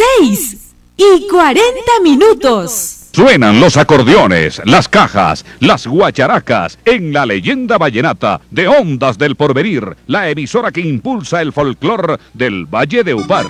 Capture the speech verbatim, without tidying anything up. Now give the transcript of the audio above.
seis y cuarenta minutos. Suenan los acordeones, las cajas, las guacharacas en la leyenda vallenata de Ondas del Porvenir, la emisora que impulsa el folclor del Valle de Upar.